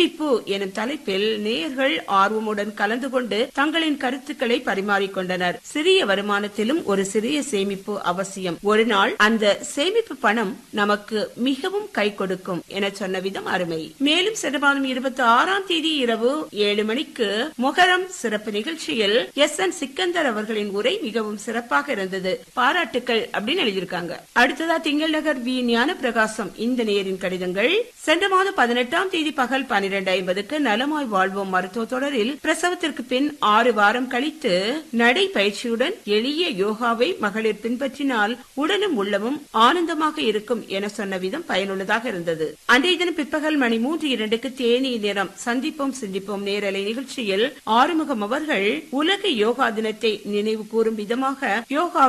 சேமிப்பு எனும் தலைப்பில் நேயர்கள் ஆர்வமுடன் கலந்து கொண்டு தங்களின் கருத்துக்களை பரிமாறிக்கொண்டனர். சிறிய வருமானத்திலும் ஒரு சிறிய சேமிப்பு அவசியம். ஒரு நாள் அந்த சேமிப்பு பணம் நமக்கு மிகவும் கை கொடுக்கும் என சொன்ன விதம் அருமை. மேலும் சென்ற மாதம் 26ஆம் தேதி இரவு 7 மணிக்கு மொஹரம் சிறப்பு நிகழ்ச்சியில் எஸ்.என். சிக்கந்தர் அவர்களின் உரை மிகவும் சிறப்பாக இருந்தது. பாராட்டுக்கள் அப்படின்னு எழுதியிருக்காங்க. அடுத்ததா திங்கள் நகர் வி. ஞான பிரகாசம் இந்த நேரின் கடிதங்கள். சென்ற மாதம் 18ஆம் தேதி பகல் 12:50க்கு நலமாய் வாழ்வோம் மருத்துவ தொடரில் பிரசவத்திற்கு பின் 6 வாரம் கழித்து நடை பயிற்சியுடன் எளிய யோகாவை மகளிர் பின்பற்றினால் உடலும் உள்ளமும் ஆனந்தமாக இருக்கும் என சொன்ன விதம் பயனுள்ளதாக இருந்தது. அன்றைய தினம் பிற்பகல் மணி 3:02க்கு தேனி நேரம் சந்திப்போம் சிந்திப்போம் நேரலை நிகழ்ச்சியில் ஆறுமுகம் அவர்கள் உலக யோகா தினத்தை நினைவு கூறும் விதமாக யோகா